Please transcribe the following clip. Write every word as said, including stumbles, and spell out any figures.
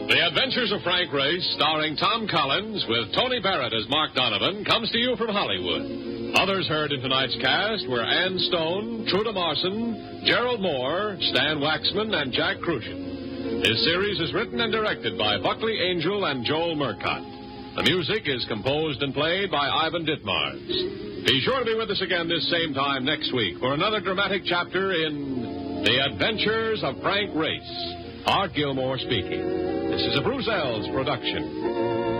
The Adventures of Frank Race, starring Tom Collins with Tony Barrett as Mark Donovan, comes to you from Hollywood. Others heard in tonight's cast were Ann Stone, Truda Marson, Gerald Moore, Stan Waxman, and Jack Crucian. This series is written and directed by Buckley Angel and Joel Murcott. The music is composed and played by Ivan Ditmars. Be sure to be with us again this same time next week for another dramatic chapter in The Adventures of Frank Race. Art Gilmore speaking. This is a Bruce Ells production.